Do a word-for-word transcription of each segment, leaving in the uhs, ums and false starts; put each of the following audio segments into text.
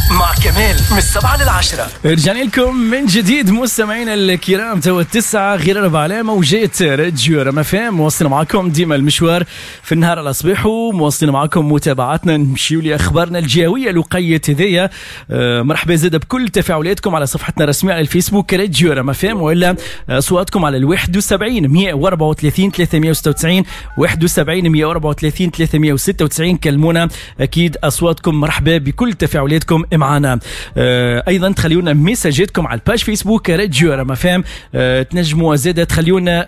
مع كمال من السبعة للعشرة. رجعنا لكم من جديد مستمعينا الكرام. تو التسعة غير ربع على موجات راديو رم اف ام. مواصلين معكم ديما المشوار في النهار الأصبح، ومواصلين معكم متابعتنا نمشيو لأخبارنا الجهوية الوقية هذيا. أه مرحبا زاد بكل تفاعلاتكم على صفحتنا الرسمية على الفيسبوك راديو رم اف ام، ولا أصواتكم على الواحد وسبعين مية وأربعة وثلاثين ثلاثمية وستة وتسعين واحد وسبعين مية وأربعة وثلاثين ثلاثمية وستة وتسعين. كلمونا أكيد أصواتكم. مرحبا بكل تفاعلاتكم معنا. آه ايضا تخليونا ميساجاتكم على الباج فيسبوك راديو رم اف ام. آه تنجموا زاده تخليونا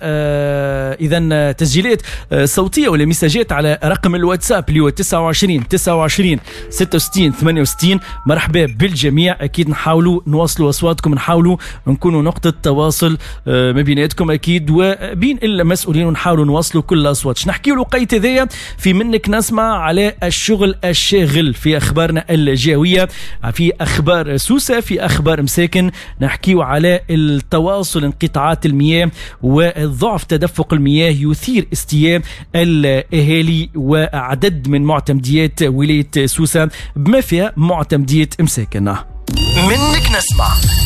آه اذا تسجيلات آه صوتيه ولا ميساجات على رقم الواتساب اللي هو تسعة وعشرين تسعة وعشرين ستة وستين ثمانية وستين. مرحبا بالجميع. اكيد نحاولوا نواصلوا اصواتكم، نحاولوا نكونوا نقطه تواصل آه ما بيناتكم اكيد وبين المسؤولين، ونحاولوا نواصلوا كل الاصوات. نحكيوا لقيت هذيا في منك نسمع على الشغل الشاغل في اخبارنا الجهويه، في أخبار سوسة، في أخبار مساكن. نحكيو على التواصل انقطاعات المياه وضعف تدفق المياه يثير استياء الأهالي وعدد من معتمديات ولاية سوسة بما فيها معتمدية مساكن. منك نسمع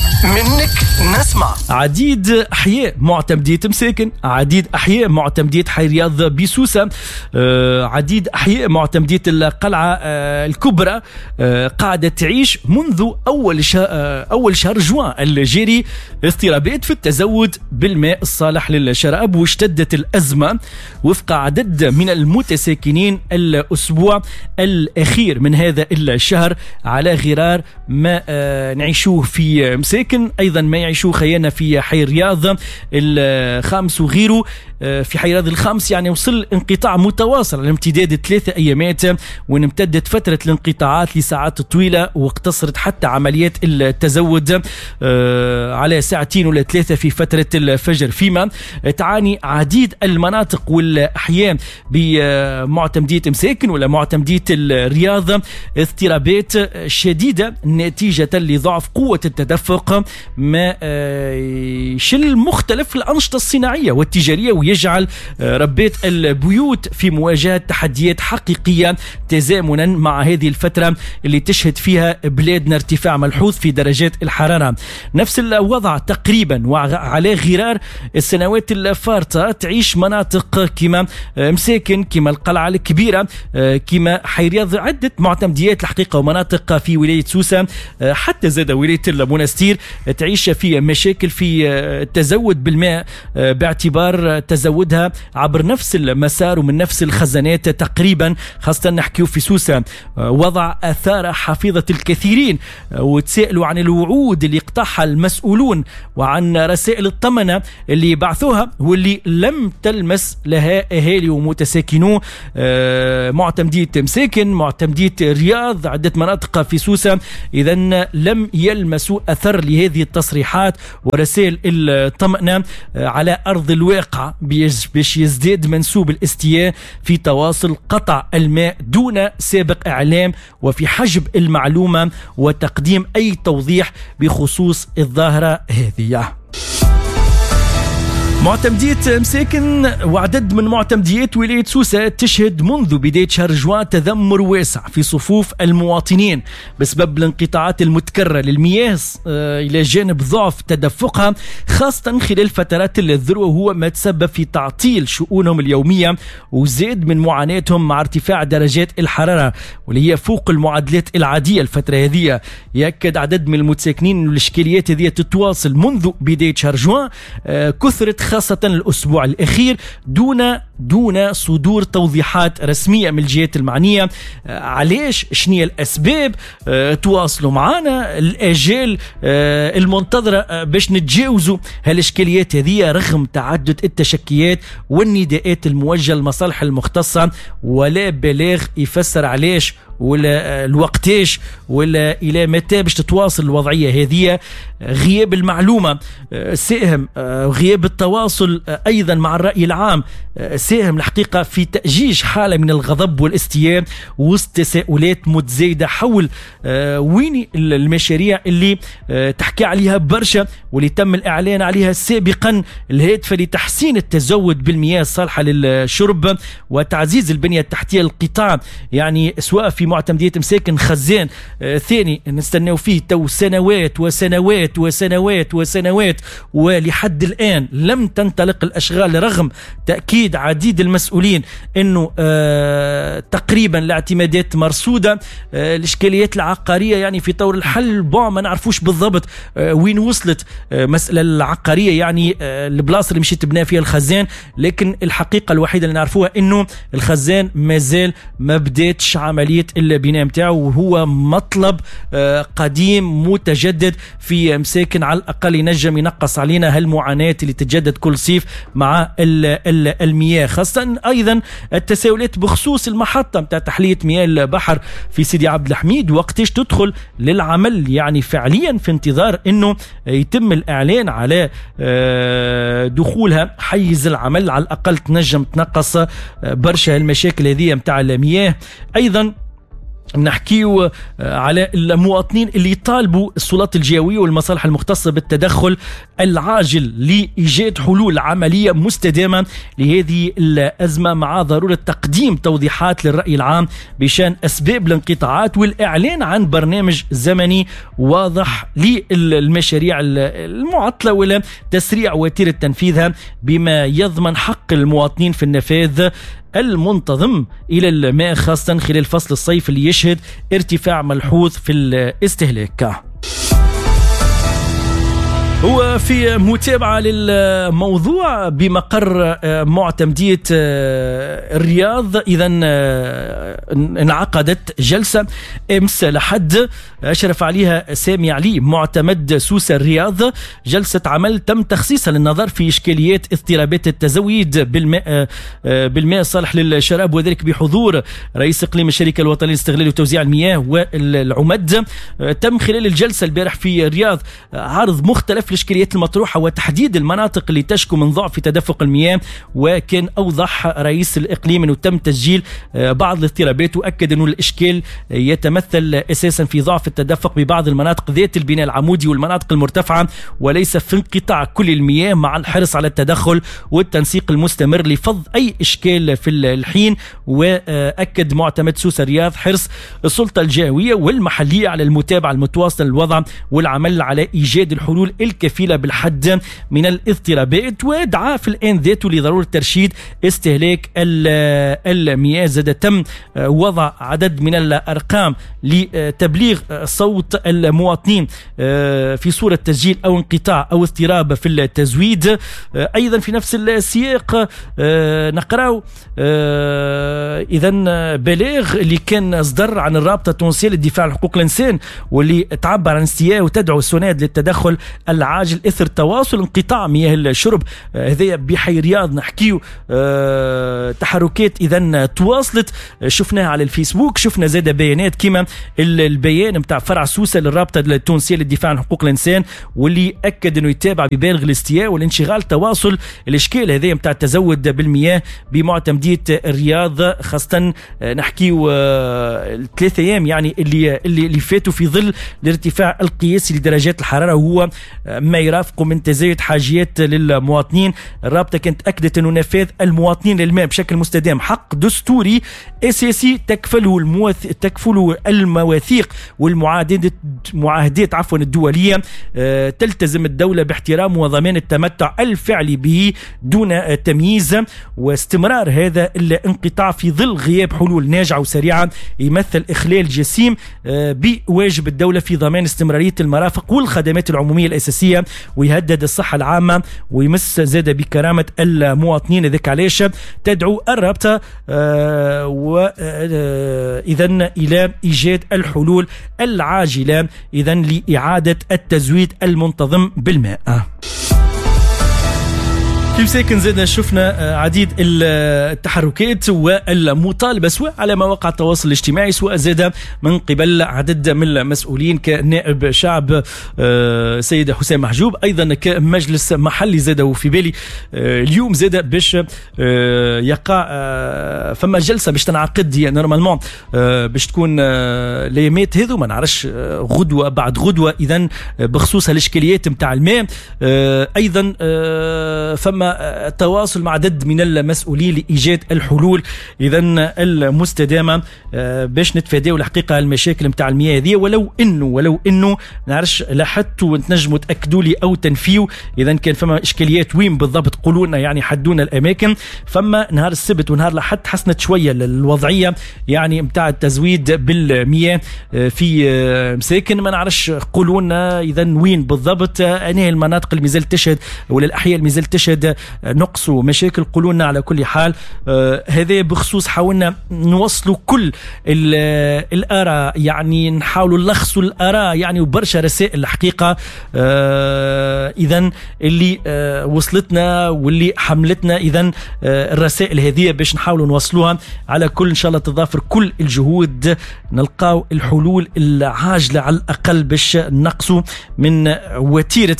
منك نسمع عديد أحياء معتمدية مساكن، عديد أحياء معتمدية حي رياض بسوسة، آه عديد أحياء معتمدية القلعة آه الكبرى آه قاعدة تعيش منذ أول شهر آه أول شهر جوان الجاري اضطرابات في التزود بالماء الصالح للشراب، واشتدت الأزمة وفق عدد من المتساكنين الأسبوع الأخير من هذا الشهر على غرار ما آه نعيشوه في مساكن، أيضا ما يعيشوه خيانا في حي رياض الخامس وغيره. في حي رياض الخامس يعني وصل انقطاع متواصل على امتداد ثلاثة أيامات، وامتدت فترة الانقطاعات لساعات طويلة، واقتصرت حتى عمليات التزود على ساعتين ولا ثلاثة في فترة الفجر. فيما تعاني عديد المناطق والأحياء بمعتمدية مساكن ولا معتمدية الرياض اضطرابات شديدة نتيجة لضعف قوة التدفق، ما يشل مختلف الأنشطة الصناعية والتجارية، ويجعل ربات البيوت في مواجهة تحديات حقيقية تزامنا مع هذه الفترة اللي تشهد فيها بلادنا ارتفاع ملحوظ في درجات الحرارة. نفس الوضع تقريبا وعلى غرار السنوات الفارطة تعيش مناطق كما مساكن، كما القلعة الكبيرة، كما حي رياض، عدة معتمديات الحقيقة ومناطق في ولاية سوسة، حتى زاد ولاية المنستير تعيش في مشاكل في التزود بالماء باعتبار تزودها عبر نفس المسار ومن نفس الخزانات تقريبا، خاصة نحكيو في سوسة. وضع أثار حافظة الكثيرين وتسألوا عن الوعود اللي قطعها المسؤولون وعن رسائل الطمنة اللي بعثوها واللي لم تلمس لها أهالي ومتساكنو معتمدية مساكن، معتمدية رياض، عدة مناطق في سوسة. إذن لم يلمسوا أثر لهذه التصريحات ورسائل الطمأنة على أرض الواقع باش يزداد منسوب الاستياء في تواصل قطع الماء دون سابق إعلام وفي حجب المعلومة وتقديم أي توضيح بخصوص الظاهرة هذه. معتمدية مساكن وعدد من معتمديات ولاية سوسة تشهد منذ بداية شهر جوان تذمر واسع في صفوف المواطنين بسبب الانقطاعات المتكررة للمياه إلى جانب ضعف تدفقها، خاصة خلال فترات الذروة، وهو ما تسبب في تعطيل شؤونهم اليومية وزاد من معاناتهم مع ارتفاع درجات الحرارة واللي هي فوق المعدلات العادية الفترة هذه. يأكد عدد من المتساكنين الإشكاليات هذه تتواصل منذ بداية شهر جوان، كثرت خاصة الأسبوع الأخير دون دون صدور توضيحات رسمية من الجهات المعنية. علاش؟ شنية الأسباب؟ أه تواصلوا معنا الأجال أه المنتظرة باش نتجاوزوا هالإشكاليات هذه رغم تعدد التشكيات والنداءات الموجهة للمصالح المختصة، ولا بلاغ يفسر علاش ولا الوقتاش ولا إلى متى باش تتواصل الوضعية هذه. غياب المعلومة ساهم، غياب التواصل أيضا مع الرأي العام ساهم الحقيقة في تأجيج حالة من الغضب والاستياء وسط تساؤلات متزايدة حول وين المشاريع اللي تحكي عليها برشا واللي تم الإعلان عليها سابقا، الهادفة لتحسين التزود بالمياه الصالحة للشرب وتعزيز البنية التحتية للقطاع، يعني سواء في معتمدية مساكن خزان ثاني نستناو فيه تو سنوات وسنوات وسنوات وسنوات ولحد الآن لم تنطلق الأشغال رغم تأكيد عديد المسؤولين أنه آه تقريبا الاعتمادات مرصودة. آه الإشكاليات العقارية يعني في طور الحل بون ما نعرفوش بالضبط آه وين وصلت آه مسألة العقارية، يعني آه البلاصة اللي مشيت تبنى فيها الخزان، لكن الحقيقة الوحيدة اللي نعرفوها أنه الخزان مازال ما بداتش عملية البناء متاعه، وهو مطلب آه قديم متجدد في مساكن على الأقل ينجم ينقص علينا هالمعاناة اللي تتجدد كل صيف مع المياه، خاصة أيضا التساؤلات بخصوص المحطة متاع تحلية مياه البحر في سيدي عبد الحميد وقتاش تدخل للعمل، يعني فعليا في انتظار أنه يتم الإعلان على دخولها حيز العمل على الأقل تنجم تنقص برشا المشاكل هذه متاع المياه. أيضا نحكيو على المواطنين اللي يطالبوا السلطات الجهوية والمصالح المختصة بالتدخل العاجل لإيجاد حلول عملية مستدامة لهذه الأزمة، مع ضرورة تقديم توضيحات للرأي العام بشان أسباب الانقطاعات والإعلان عن برنامج زمني واضح للمشاريع المعطلة ولا تسريع وتيرة تنفيذها بما يضمن حق المواطنين في النفاذ المنتظم إلى الماء، خاصة خلال فصل الصيف اللي يشهد ارتفاع ملحوظ في الاستهلاك. هو في متابعة للموضوع بمقر معتمدية الرياض، إذا انعقدت جلسة أمس لحد أشرف عليها سامي علي معتمد سوسة الرياض، جلسة عمل تم تخصيصها للنظر في إشكاليات اضطرابات التزويد بالماء بالماء الصالح للشراب، وذلك بحضور رئيس إقليم الشركة الوطنية لاستغلال وتوزيع المياه والعمد. تم خلال الجلسة البارح في الرياض عرض مختلف الإشكاليات المطروحة وتحديد المناطق اللي تشكو من ضعف في تدفق المياه، وكان أوضح رئيس الإقليم أنه تم تسجيل بعض الاضطرابات، وأكد أنه الإشكال يتمثل أساسا في ضعف التدفق ببعض المناطق ذات البناء العمودي والمناطق المرتفعة، وليس في انقطاع كل المياه، مع الحرص على التدخل والتنسيق المستمر لفض أي إشكال في الحين. وأكد معتمد سوسة الرياض حرص السلطة الجهوية والمحلية على المتابعة المتواصلة للوضع والعمل على إيجاد الحلول الكفيلة بالحد من الاضطرابات، ودعا في الآن ذاته لضرورة ترشيد استهلاك المياه. زاد تم وضع عدد من الأرقام لتبليغ صوت المواطنين في صورة تسجيل أو انقطاع أو اضطراب في التزويد. أيضا في نفس السياق نقرأ إذن بلاغ اللي كان أصدر عن الرابطة التونسية للدفاع عن حقوق الإنسان واللي تعبر عن استياء وتدعو السناد للتدخل العاجل إثر تواصل انقطاع مياه الشرب. هذا بحي رياض نحكيو أه تحركات إذن تواصلت، شفناها على الفيسبوك، شفنا زاد بيانات كما البيان متاع فرع سوسة للرابطة التونسية للدفاع عن حقوق الإنسان واللي أكد أنه يتابع ببالغ الاستياء والانشغال تواصل الإشكال هذا متاع التزود بالمياه بمعتمدية الرياض، خاصة نحكيو الثلاثة أيام يعني اللي اللي فاتوا في ظل الارتفاع القياسي لدرجات الحرارة، وهو ما يرافق من تزايد حاجيات للمواطنين. الرابطة كانت أكدت أنه نفاذ المواطنين للماء بشكل مستدام حق دستوري أساسي تكفله المواث... تكفله المواثيق والمعاهدات معاهدات عفوا الدولية. أه... تلتزم الدولة باحترام وضمان التمتع الفعلي به دون تمييز، واستمرار هذا الانقطاع في ظل غياب حلول ناجعة وسريعة يمثل إخلال جسيم أه... بواجب الدولة في ضمان استمرارية المرافق والخدمات العمومية الأساسية، ويهدد الصحة العامة ويمس زاد بكرامة المواطنين. ذلك علاش تدعو الرابطة آه وإذن آه إلى إيجاد الحلول العاجلة إذن لإعادة التزويد المنتظم بالماء. في مساكن زادنا شفنا عديد التحركات والمطالبة سواء على مواقع التواصل الاجتماعي سواء زاد من قبل عدد من المسؤولين كنائب شعب سيد حسام محجوب أيضا كمجلس محلي زاد وفي بالي اليوم زاد باش يقع فما جلسة باش تنعقد هي نورمالمون باش تكون الايامات هذو ما نعرفش غدوة بعد غدوة إذن بخصوص الإشكاليات متاع الماء أيضا فما التواصل مع عدد من المسؤولين لإيجاد الحلول إذن المستدامة باش نتفاداو الحقيقة المشاكل متاع المياه هذه ولو إنه ولو إنه نعرفش لاحظتوا تنجموا تأكدوا لي أو تنفيوا إذا كان فما إشكاليات وين بالضبط قولوا لنا يعني حدونا الأماكن. فما نهار السبت ونهار الأحد حسنت شوية الوضعية يعني متاع التزويد بالمياه في مساكن ما نعرفش قولوا لنا إذا وين بالضبط أنهي المناطق اللي مازال تشهد ولا الأحياء اللي مازال تشهد نقص ومشاكل قولوا لنا على كل حال. آه هذا بخصوص حاولنا نوصلوا كل الآراء يعني نحاولوا نلخصوا الآراء يعني وبرشا رسائل الحقيقة آه إذن اللي آه وصلتنا واللي حملتنا إذن آه الرسائل هذه باش نحاولوا نوصلوها على كل إن شاء الله تضافر كل الجهود نلقاو الحلول العاجلة على الأقل باش نقصوا من وتيرة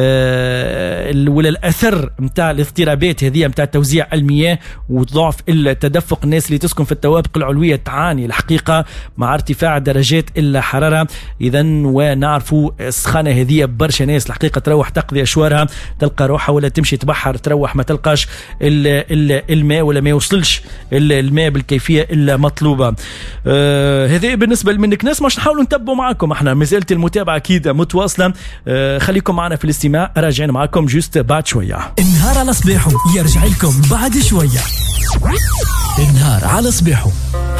آه ولا الأثر متاع الاضطرابات هذه متاع توزيع المياه وضعف التدفق. الناس اللي تسكن في الطوابق العلوية تعاني الحقيقة مع ارتفاع درجات الحرارة إذن ونعرفوا السخانة هذه برشا ناس الحقيقة تروح تقضي أشوارها تلقى روحها ولا تمشي تبحر تروح ما تلقاش الماء ولا ما يوصلش الماء بالكيفية المطلوبة. آه هذا بالنسبة لمنك ناس مش نحاولوا نتبعوا معكم احنا مازالت المتابعة أكيد متواصلة. آه خليكم معنا في الاستماع راجعين معكم جوست بعد شوية. النهار على صباحه يرجع لكم بعد شوية. النهار على صباحه.